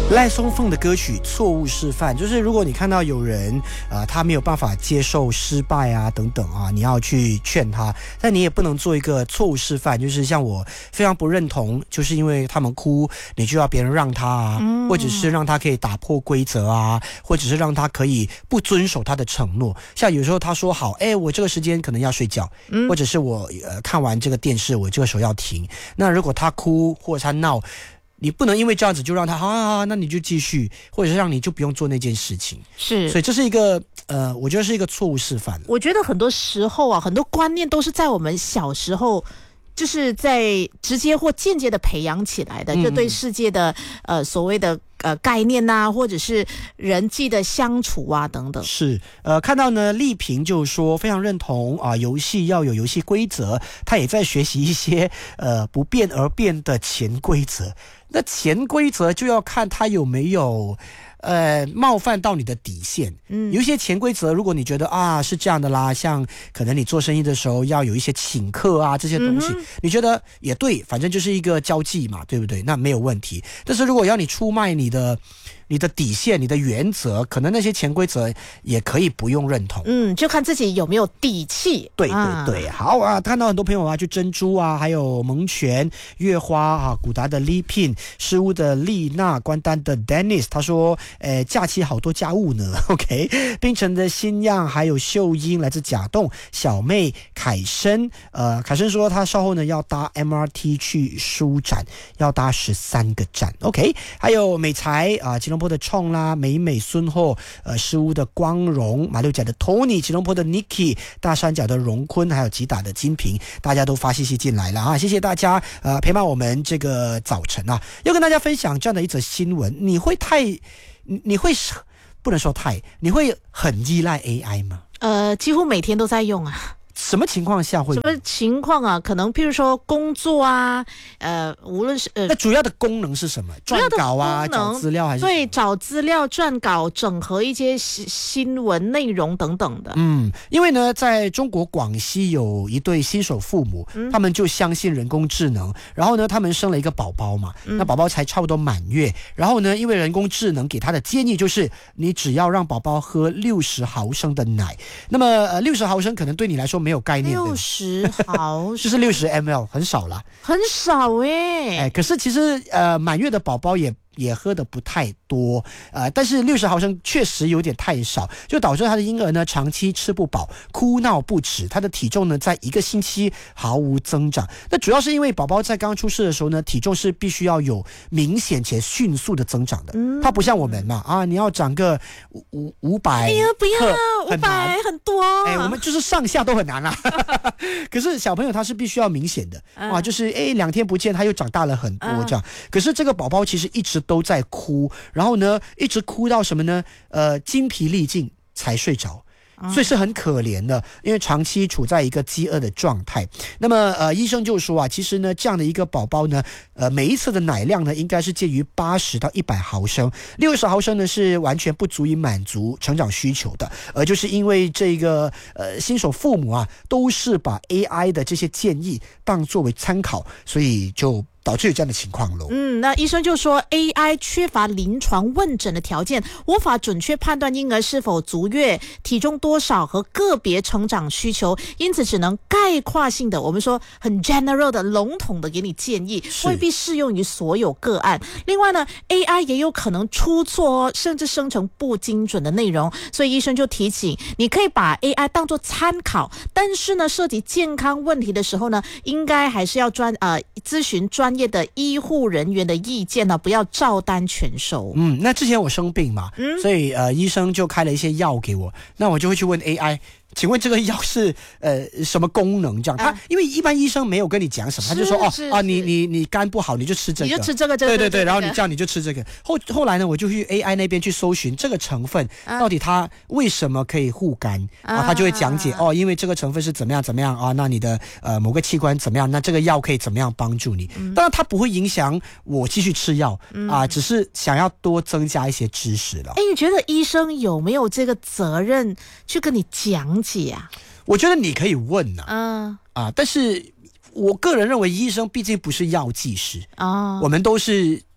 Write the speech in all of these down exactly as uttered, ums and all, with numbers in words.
赖松凤的歌曲《错误示范》，就是如果你看到有人呃他没有办法接受失败啊等等啊，你要去劝他，但你也不能做一个错误示范，就是像我非常不认同，就是因为他们哭，你就要别人让他啊，嗯、或者是让他可以打破规则啊，或者是让他可以不遵守他的承诺。像有时候他说好，哎，我这个时间可能要睡觉，嗯、或者是我呃看完这个电视，我这个时候要停。那如果他哭或者他闹，你不能因为这样子就让他好好好，那你就继续，或者是让你就不用做那件事情。 是， 所以这是一个呃，我觉得是一个错误示范。 我觉得很多时候啊，很多观念都是在我们小时候，就是在直接或间接的培养起来的，嗯、就对世界的呃所谓的呃概念呐、啊，或者是人际的相处啊等等。 是，呃，看到呢，丽萍就说非常认同啊，游戏要有游戏规则，他也在学习一些呃不变而变的潜规则。那潜规则就要看他有没有呃冒犯到你的底线。嗯，有一些潜规则，如果你觉得啊是这样的啦，像可能你做生意的时候要有一些请客啊这些东西，嗯、你觉得也对，反正就是一个交际嘛，对不对？那没有问题。但是如果要你出卖你的你的底线、你的原则，可能那些潜规则也可以不用认同。 嗯，就看自己有没有底气。 对对对，啊好啊，看到很多朋友啊，就珍珠啊，还有蒙泉、月花啊，古达的 Li Pin、诗屋的丽娜、关丹的 Dennis， 他说，呃，假期好多家务呢。OK， 槟城的新样，还有秀英来自甲洞，小妹凯生，呃，凯生说他稍后呢要搭 M R T 去书展，要搭十三个站。OK， 还有美才啊，吉隆坡的冲啦，美美孙后，呃，诗屋的光荣，马六甲的 Tony， 吉隆坡的 Nicky， 大三角的荣坤，还有吉打的金平，大家都发信息进来了啊！谢谢大家，呃，陪伴我们这个早晨啊，要跟大家分享这样的一则新闻。你会太，你会不能说太，你会很依赖 A I 吗？ 呃，几乎每天都在用啊。 什么情况下会？ 什么情况啊？可能譬如说工作啊，呃，无论是呃， 那主要的功能是什么？撰稿啊，找资料还是？ 对，找资料、撰稿、整合一些新闻内容等等的。 嗯，因为呢，在中国广西有一对新手父母，嗯、他们就相信人工智能，然后呢，他们生了一个宝宝嘛，嗯、那宝宝才差不多满月，然后呢，因为人工智能给他的建议就是，你只要让宝宝喝六十毫升的奶，那么呃，六十毫升可能对你来说没有概念的， 六十毫升就是六十 ml， 很少啦， 很少哎、 哎，可是其实呃，满月的宝宝也也喝的不太多，呃，但是六十毫升确实有点太少，就导致他的婴儿呢长期吃不饱，哭闹不止，他的体重呢在一个星期毫无增长。那主要是因为宝宝在刚出世的时候呢，体重是必须要有明显且迅速的增长的，嗯、它不像我们嘛，啊，你要长个五五五百， 哎呀，不要五百很多， 哎，我们就是上下都很难啦。可是小朋友他是必须要明显的，啊，就是哎两天不见他又长大了很多这样。可是这个宝宝其实一直都在哭，然后呢，一直哭到什么呢？呃，精疲力尽才睡着。所以是很可怜的，因为长期处在一个饥饿的状态。那么呃，医生就说啊，其实呢，这样的一个宝宝呢，呃，每一次的奶量呢，应该是介于八十到一百毫升，六十毫升呢是完全不足以满足成长需求的。而就是因为这个呃新手父母啊，都是把 A I 的这些建议当作为参考，所以就导致有这样的情况咯。 嗯，那医生就说 A I 缺乏临床问诊的条件，无法准确判断婴儿是否足月、体重多少和个别成长需求，因此只能概括性的，我们说很 general 的、笼统的给你建议，未必适用于所有个案。另外呢 ，A I 也有可能出错，甚至生成不精准的内容，所以医生就提醒，你可以把 A I 当作参考，但是呢，涉及健康问题的时候呢，应该还是要专呃咨询专业的医护人员的意见呢，不要照单全收。 嗯，那之前我生病嘛，嗯、所以呃医生就开了一些药给我，那我就会去问 A I。请问这个药是呃什么功能？这样，他、啊、因为一般医生没有跟你讲什么，他就说哦啊，你你你肝不好，你就吃这个， 你就吃这个，这个对对对， 这个、 然后你这样你就吃这个。后后来呢，我就去 A I 那边去搜寻这个成分、啊、到底它为什么可以护肝啊？他就会讲解、啊、哦，因为这个成分是怎么样怎么样啊，那你的呃某个器官怎么样，那这个药可以怎么样帮助你？嗯、当然它不会影响我继续吃药、嗯、啊，只是想要多增加一些知识了。 哎，你觉得医生有没有这个责任去跟你讲解啊？ 我觉得你可以问呐、啊， 嗯啊，但是我个人认为医生毕竟不是药剂师啊， 我们都是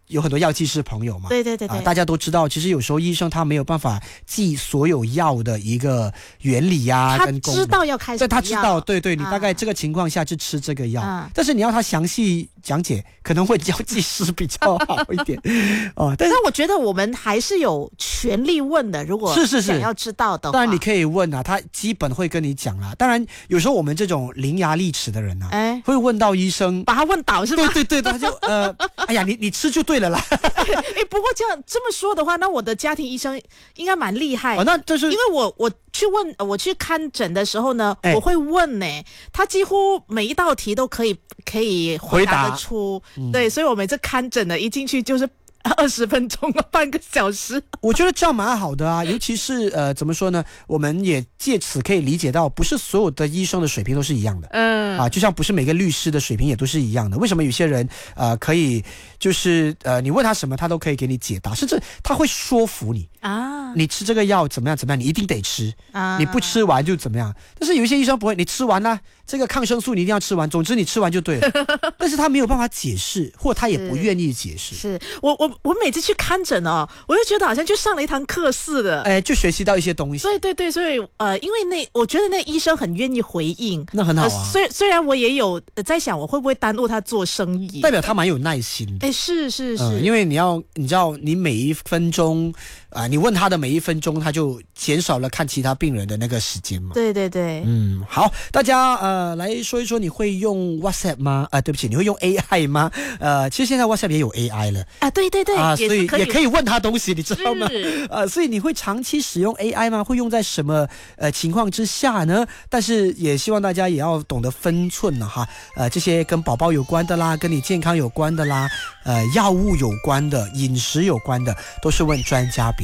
有很多药剂师朋友嘛， 对对对对、 啊，大家都知道，其实有时候医生他没有办法记所有药的一个原理呀、啊， 他跟功能知道要开什么药， 他知道，对对，你大概这个情况下去吃这个药，啊、但是你要他详细讲解，可能会药剂师比较好一点哦。但是我觉得我们还是有权利问的，如果是是是想要知道的话， 当然你可以问啊，他基本会跟你讲啦。当然有时候我们这种伶牙俐齿的人啊，哎，会问到医生， 把他问倒是吧？ 对对对，他就呃，哎呀，你你吃就对了啦。 哎，不过这样这么说的话，那我的家庭医生应该蛮厉害。 哦，那就是因为我我去问我去看诊的时候呢，哎、我会问呢、欸，他几乎每一道题都可以可以回答得出。嗯、对，所以我每次看诊呢，一进去就是二十分钟了，半个小时。 我觉得这样蛮好的啊，尤其是呃，怎么说呢？我们也借此可以理解到，不是所有的医生的水平都是一样的。嗯，啊，就像不是每个律师的水平也都是一样的。为什么有些人呃可以就是呃你问他什么，他都可以给你解答，甚至他会说服你啊，你吃这个药怎么样怎么样，你一定得吃啊，你不吃完就怎么样。但是有一些医生不会，你吃完啦、啊，这个抗生素你一定要吃完，总之你吃完就对了。但是他没有办法解释，或他也不愿意解释。 是, 是我我我每次去看诊哦，我就觉得好像就上了一堂课似的， 哎，就学习到一些东西。 对对对，所以呃，因为那我觉得那医生很愿意回应， 那很好啊。 呃、虽虽然我也有、呃、在想，我会不会耽误他做生意， 代表他蛮有耐心的。 哎，是是是、 呃，因为你要你知道，你每一分钟啊、呃，你问他的每一分钟，他就减少了看其他病人的那个时间嘛。 对对对， 嗯，好，大家呃来说一说，你会用 WhatsApp 吗？啊、呃，对不起，你会用 A I 吗？呃，其实现在 WhatsApp 也有 A I 了啊，对对对， 啊、呃，所以也可以也可以问他东西，你知道吗？呃，所以你会长期使用 A I 吗？会用在什么呃情况之下呢？但是也希望大家也要懂得分寸了哈。呃，这些跟宝宝有关的啦，跟你健康有关的啦，呃，药物有关的，饮食有关的，都是问专家比